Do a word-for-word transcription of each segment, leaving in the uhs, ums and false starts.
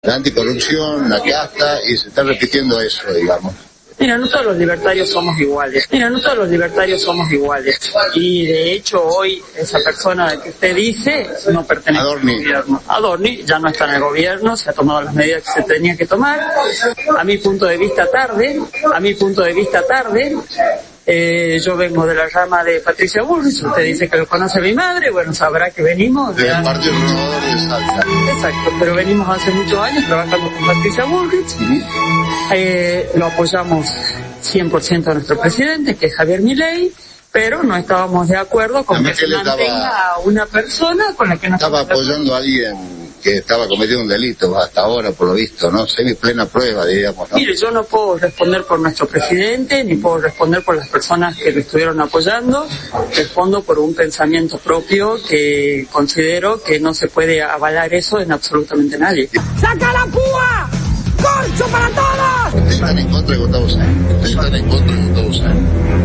La anticorrupción, la casta, y se está repitiendo eso, digamos. Mira, no todos los libertarios somos iguales. Mira, no todos los libertarios somos iguales. Y de hecho hoy esa persona que usted dice no pertenece Adorni. al gobierno. Adorni ya no está en el gobierno, se ha tomado las medidas que se tenían que tomar. A mi punto de vista tarde, a mi punto de vista tarde. Eh, yo vengo de la rama de Patricia Bullrich, usted dice que lo conoce mi madre, bueno, sabrá que venimos del de... Partido Renovador de Salta. Exacto, pero venimos hace muchos años trabajando con Patricia Bullrich, uh-huh. eh, lo apoyamos cien por ciento a nuestro presidente, que es Javier Milei, pero no estábamos de acuerdo con que se mantenga a una persona con la que no estaba apoyando a alguien que estaba cometiendo un delito hasta ahora, por lo visto, ¿no? Semi plena prueba, diríamos, ¿no? Mire, yo no puedo responder por nuestro presidente, ni puedo responder por las personas que lo estuvieron apoyando. Respondo por un pensamiento propio que considero que no se puede avalar eso en absolutamente nadie. ¡Saca la púa! ¡Corcho para todos! Ustedes están en contra de Gustavo Sáenz. Ustedes están en contra de Gustavo Sáenz.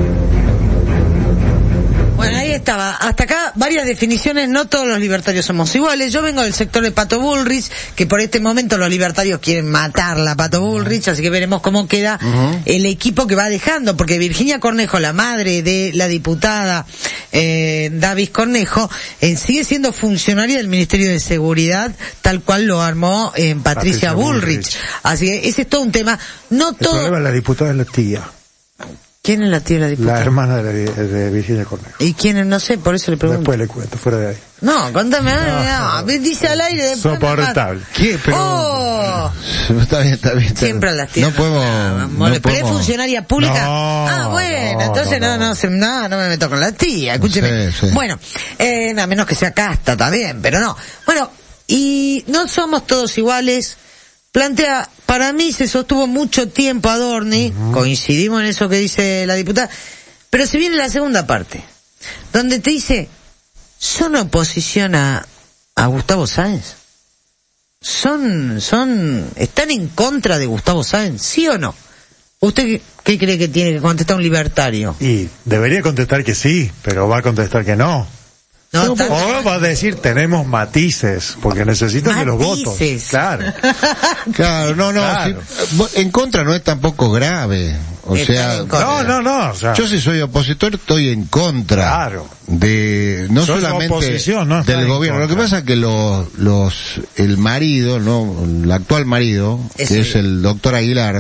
Bueno, ahí estaba. Hasta acá varias definiciones. No todos los libertarios somos iguales. Yo vengo del sector de Pato Bullrich, que por este momento los libertarios quieren matarla a Pato Bullrich, así que veremos cómo queda uh-huh. el equipo que va dejando, porque Virginia Cornejo, la madre de la diputada eh, Davis Cornejo, eh, sigue siendo funcionaria del Ministerio de Seguridad, tal cual lo armó eh, Patricia, Patricia Bullrich. Bullrich. Así que ese es todo un tema. No el todo. El problema es la diputada es la tía. ¿Quién es la tía de la diputada? La hermana de, la, de Virginia Cornejo. ¿Y quién es? No sé, por eso le pregunto. Después le cuento, fuera de ahí. No, contame, no, no, no. Dice al aire. Soportable. ¿Qué? Pero... Oh. Está bien, está bien. Está Siempre a las tías. No podemos... No, no ¿Pero podemos... es funcionaria pública? No, ah, bueno, no, entonces no, no, no, no, no me meto con la tía, escúcheme. Sí, sí. Bueno, eh, a menos que sea casta también, pero no. Bueno, y no somos todos iguales. Plantea, para mí se sostuvo mucho tiempo Adorni, uh-huh. coincidimos en eso que dice la diputada, pero se viene la segunda parte, donde te dice, ¿son oposición a, a Gustavo Sáenz? ¿Son, son, están en contra de Gustavo Sáenz? ¿Sí o no? ¿Usted qué, qué cree que tiene que contestar un libertario? Y debería contestar que sí, pero va a contestar que no. No, no, o va a decir tenemos matices porque necesitan de los votos. Claro. Claro, no, no. Claro. Si, en contra no es tampoco grave. O Está sea, no, no, no. O sea, yo si soy opositor estoy en contra. Claro. De no Sos solamente no del gobierno. Lo que pasa es que los, los, el marido, no, el actual marido, es que el... es el doctor Aguilar.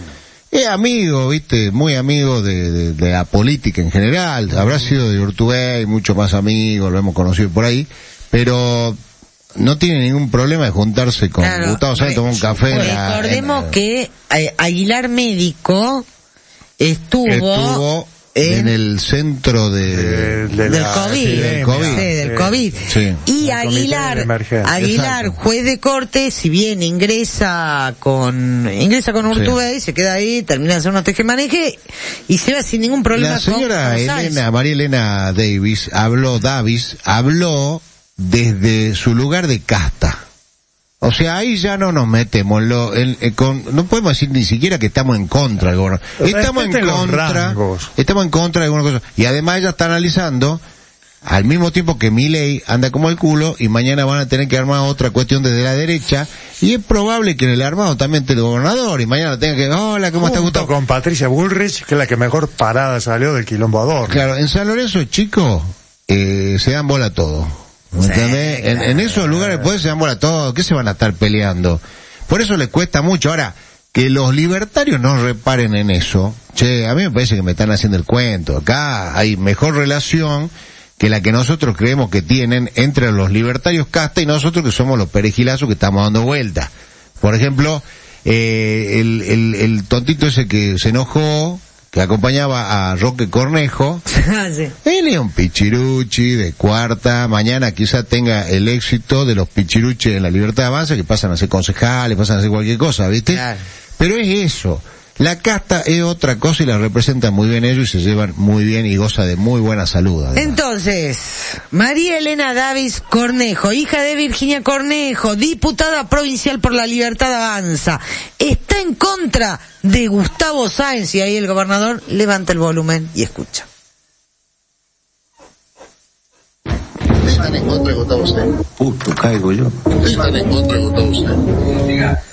Es amigo, viste, muy amigo de, de, de la política en general. Habrá sido de Urtubey, mucho más amigo, lo hemos conocido por ahí, pero no tiene ningún problema de juntarse con claro, Gustavo Sáenz, tomar un café. Pues la, recordemos en, que eh, Aguilar Médico estuvo... estuvo en, en el centro de, de, de del, la, COVID, sí, del COVID. Sí, del sí. COVID. Sí. Y Aguilar, Aguilar, Exacto. juez de corte, si bien ingresa con, ingresa con Urtubey, sí. se queda ahí, termina de hacer unos tejemaneje y se va sin ningún problema. La señora con, Elena, María Elena Davis, habló, Davis, habló desde su lugar de casta. O sea, ahí ya no nos metemos en lo, en, en, con, no podemos decir ni siquiera que estamos en contra del gobierno. Estamos en contra, estamos en contra de alguna cosa. Y además ella está analizando, al mismo tiempo que Milei anda como el culo, y mañana van a tener que armar otra cuestión desde la derecha, y es probable que en el armado también esté el gobernador, y mañana tenga que, hola, ¿cómo está Gustavo? Con Patricia Bullrich, que es la que mejor parada salió del quilombo Adorni. Claro, en San Lorenzo, chicos, eh, se dan bola a todo. Sí, en, en esos lugares pues se dan bola todo, ¿qué se van a estar peleando? Por eso les cuesta mucho. Ahora, que los libertarios no reparen en eso, che, a mí me parece que me están haciendo el cuento. Acá hay mejor relación que la que nosotros creemos que tienen entre los libertarios casta y nosotros que somos los perejilazos que estamos dando vuelta. Por ejemplo, eh, el, el, el tontito ese que se enojó, que acompañaba a Roque Cornejo, sí. Él es un pichiruchi de cuarta, mañana quizá tenga el éxito de los pichiruchis en la Libertad Avanza, que pasan a ser concejales, pasan a hacer cualquier cosa, ¿viste? Claro. Pero es eso. La casta es otra cosa y la representan muy bien ellos y se llevan muy bien y goza de muy buena salud. Además. Entonces, María Elena Davis Cornejo, hija de Virginia Cornejo, diputada provincial por la Libertad Avanza, está en contra de Gustavo Sáenz, y ahí el gobernador levanta el volumen y escucha. están en contra de Gustavo Cerro. Puto, caigo yo. Ustedes están en contra de Gustavo Cerro.